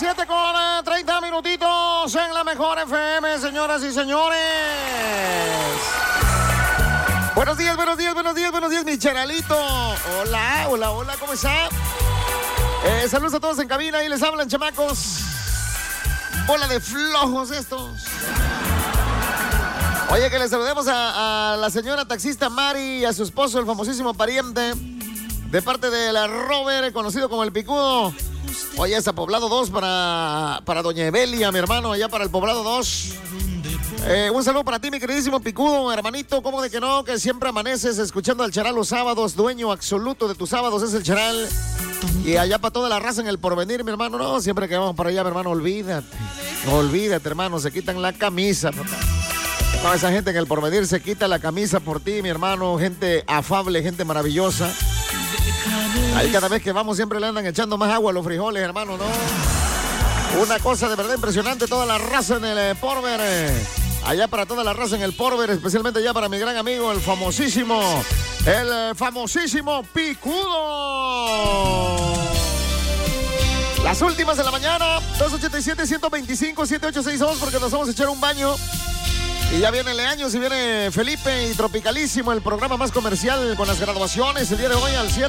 7 con 30 minutitos en la mejor FM, señoras y señores. Buenos días, mi charalito. Hola, ¿cómo está? Saludos a todos en cabina y les hablan, chamacos. Bola de flojos estos. Oye, que le saludemos a la señora taxista Mari y a su esposo, el famosísimo pariente, de parte de la Robert, conocido como el Picudo. Oye, es a Poblado 2 para doña Evelia, mi hermano, allá para el Poblado 2. Un saludo para ti, mi queridísimo Picudo, hermanito. ¿Cómo de que no? Que siempre amaneces escuchando al Charal los sábados. Dueño absoluto de tus sábados es el Charal. Y allá para toda la raza en el Porvenir, mi hermano. No, siempre que vamos para allá, mi hermano, olvídate. Olvídate, hermano, se quitan la camisa, papá. No, esa gente en el Porvenir se quita la camisa por ti, mi hermano. Gente afable, gente maravillosa. Ahí cada vez que vamos siempre le andan echando más agua a los frijoles, hermano, ¿no? Una cosa de verdad impresionante, toda la raza en el Porvenir. Allá para toda la raza en el Porvenir, especialmente allá para mi gran amigo, el famosísimo Picudo. Las últimas de la mañana, 287-125-7862, porque nos vamos a echar un baño. Y ya viene Leaños y viene Felipe y Tropicalísimo, el programa más comercial con las graduaciones el día de hoy al 100.